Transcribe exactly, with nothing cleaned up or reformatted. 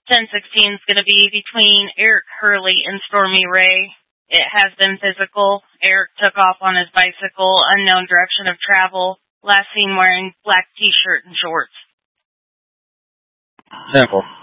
ten sixteen is going to be between Eric Hurley and Stormy Ray. It has been physical. Eric took off on his bicycle, unknown direction of travel, last seen wearing black t-shirt and shorts. Simple.